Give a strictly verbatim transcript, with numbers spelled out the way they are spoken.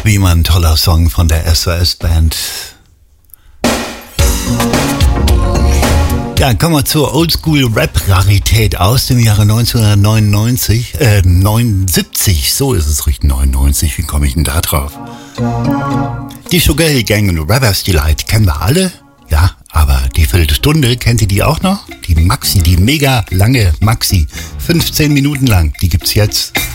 wie immer ein toller Song von der S O S-Band. Ja, kommen wir zur Oldschool-Rap-Rarität aus dem Jahre neunzehnhundertneunundneunzig, äh, neunundsiebzig, so ist es richtig, neunundneunzig, wie komme ich denn da drauf? Die Sugar Hill Gang und Rappers Delight kennen wir alle, ja, aber die Viertelstunde, kennt ihr die auch noch? Die Maxi, die mega lange Maxi, fünfzehn Minuten lang, die gibt's jetzt.